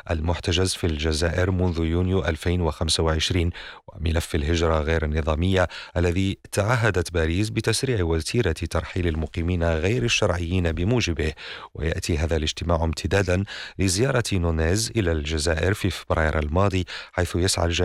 المحتجز في الجزائر منذ يونيو 2025 وملف الهجرة غير النظامية الذي تعهدت باريس بتسريع وتيرة ترحيل المقيمين غير الشرعيين بموجبه. ويأتي هذا الاجتماع امتدادا لزيارة نونيز إلى الجزائر في فبراير الماضي، حيث يسعى الجانب